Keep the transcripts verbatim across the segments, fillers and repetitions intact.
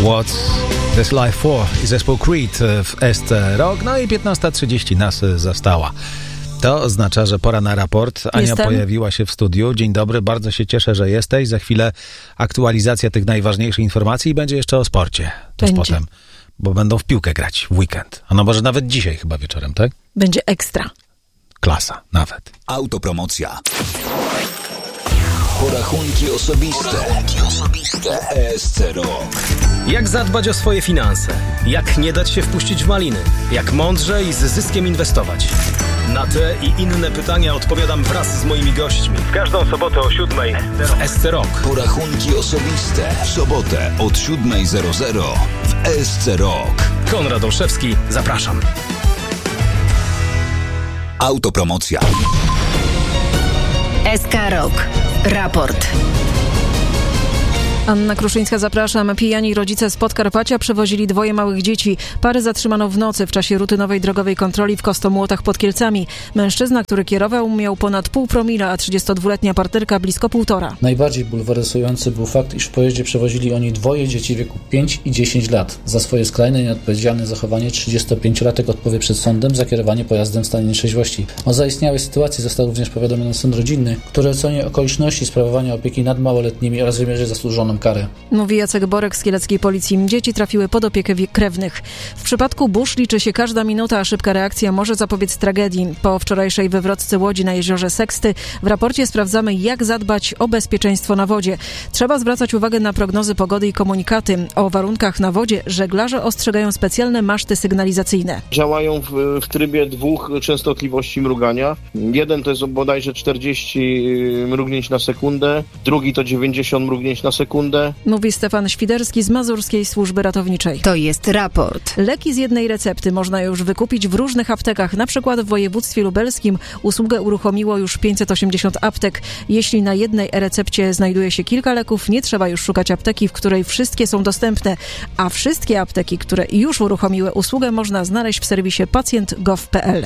What's This Life For i zespół Creed w S C Rock. No i piętnasta trzydzieści nas zastała. To oznacza, że pora na raport. Ania Jestem. pojawiła się w studiu. Dzień dobry, bardzo się cieszę, że jesteś. Za chwilę aktualizacja tych najważniejszych informacji i będzie jeszcze o sporcie. To Będzie. potem, bo będą w piłkę grać w weekend. A no może nawet dzisiaj chyba wieczorem, tak? Będzie ekstra. Klasa, nawet. Autopromocja. Porachunki osobiste. Porachunki osobiste. S C Rock. Jak zadbać o swoje finanse? Jak nie dać się wpuścić w maliny? Jak mądrze i z zyskiem inwestować? Na te i inne pytania odpowiadam wraz z moimi gośćmi. W każdą sobotę o siódmej w S C Rock. Porachunki osobiste. W sobotę od siódmej zero zero w S C Rock. Konrad Olszewski, zapraszam. Autopromocja. S K Rock. Raport. Anna Kruszyńska, zapraszam. Pijani rodzice z Podkarpacia przewozili dwoje małych dzieci. Parę zatrzymano w nocy w czasie rutynowej drogowej kontroli w Kostomłotach pod Kielcami. Mężczyzna, który kierował, miał ponad pół promila, a trzydziestodwuletnia partnerka blisko półtora. Najbardziej bulwersujący był fakt, iż w pojeździe przewozili oni dwoje dzieci w wieku pięć i dziesięć lat. Za swoje skrajne i nieodpowiedzialne zachowanie trzydziestopięciolatek odpowie przed sądem za kierowanie pojazdem w stanie nietrzeźwości. O zaistniałej sytuacji został również powiadomiony sąd rodzinny, który oceni okoliczności sprawowania opieki nad małoletnimi oraz wymierzy zasłużoną karę. Mówi Jacek Borek z kieleckiej policji. Dzieci trafiły pod opiekę krewnych. W przypadku burz liczy się każda minuta, a szybka reakcja może zapobiec tragedii. Po wczorajszej wywrotce łodzi na jeziorze Seksty w raporcie sprawdzamy, jak zadbać o bezpieczeństwo na wodzie. Trzeba zwracać uwagę na prognozy pogody i komunikaty. O warunkach na wodzie żeglarze ostrzegają specjalne maszty sygnalizacyjne. Działają w, w trybie dwóch częstotliwości mrugania. Jeden to jest bodajże czterdzieści mrugnięć na sekundę, drugi to dziewięćdziesiąt mrugnięć na sekundę. Mówi Stefan Świderski z Mazurskiej Służby Ratowniczej. To jest raport. Leki z jednej recepty można już wykupić w różnych aptekach. Na przykład w województwie lubelskim usługę uruchomiło już pięćset osiemdziesiąt aptek. Jeśli na jednej e-recepcie znajduje się kilka leków, nie trzeba już szukać apteki, w której wszystkie są dostępne. A wszystkie apteki, które już uruchomiły usługę, można znaleźć w serwisie pacjent kropka gov kropka p l.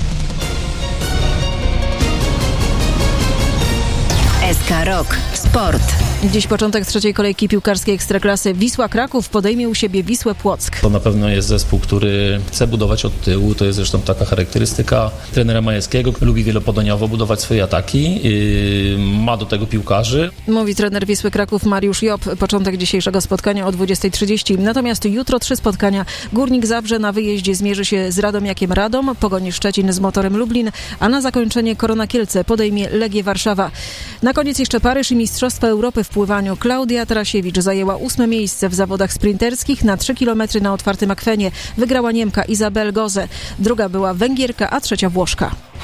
S K Rock. Sport. Dziś początek trzeciej kolejki piłkarskiej Ekstraklasy. Wisła Kraków podejmie u siebie Wisłę Płock. To na pewno jest zespół, który chce budować od tyłu. To jest zresztą taka charakterystyka trenera Majewskiego. Lubi wielopodaniowo budować swoje ataki. Yy, ma do tego piłkarzy. Mówi trener Wisły Kraków Mariusz Job. Początek dzisiejszego spotkania o dwudziestej trzydzieści. Natomiast jutro trzy spotkania. Górnik Zabrze na wyjeździe zmierzy się z Radomiakiem Radom, Pogoń Szczecin z Motorem Lublin, a na zakończenie Korona Kielce podejmie Legię Warszawa. Na koniec jeszcze Paryż i Mistrzostwa Europy w pływaniu. Klaudia Tarasiewicz zajęła ósme miejsce w zawodach sprinterskich na trzy kilometry na otwartym akwenie. Wygrała Niemka Izabel Goze. Druga była Węgierka, a trzecia Włoszka.